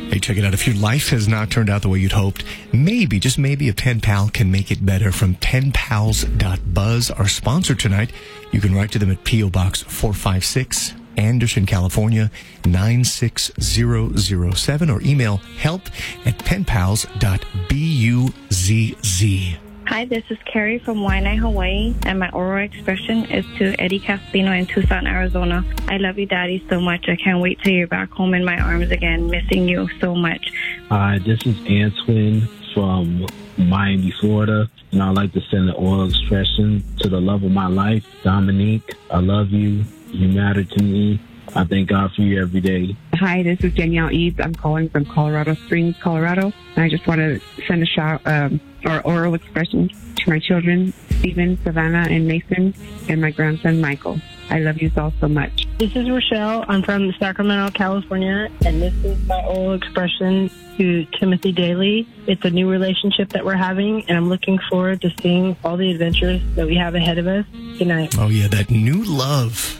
Hey, check it out. If your life has not turned out the way you'd hoped, maybe, just maybe, a pen pal can make it better. From penpals.buzz, our sponsor tonight. You can write to them at P.O. Box 456, Anderson, California, 96007, or email help@penpals.buzz. Hi, this is Carrie from Waianae, Hawaii, and my oral expression is to Eddie Caspino in Tucson, Arizona. I love you, Daddy, so much. I can't wait till you're back home in my arms again. Missing you so much. Hi, this is Antoine from Miami, Florida, and I'd like to send an oral expression to the love of my life, Dominique. I love you. You matter to me. I thank God for you every day. Hi, this is Danielle Eads. I'm calling from Colorado Springs, Colorado. And I just want to send a shout or oral expression to my children, Stephen, Savannah, and Mason, and my grandson, Michael. I love you all so much. This is Rochelle. I'm from Sacramento, California, and this is my oral expression to Timothy Daly. It's a new relationship that we're having, and I'm looking forward to seeing all the adventures that we have ahead of us. Good night. Oh, yeah, that new love.